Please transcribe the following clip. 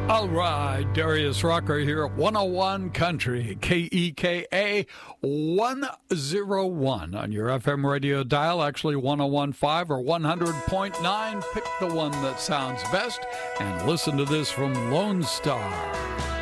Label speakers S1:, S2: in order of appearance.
S1: All right, Darius Rucker here at 101 Country, KEKA 101 on your FM radio dial, actually 101.5 or 100.9. Pick the one that sounds best and listen to this from Lone Star.